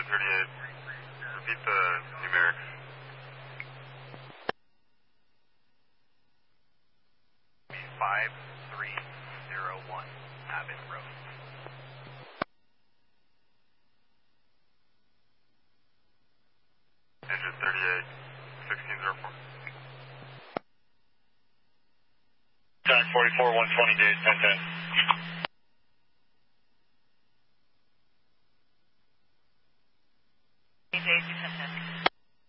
38. Repeat the numerics. Engine 5301, Abbott Road. Engine 38, 1604. Time 44, 120 days, 1010.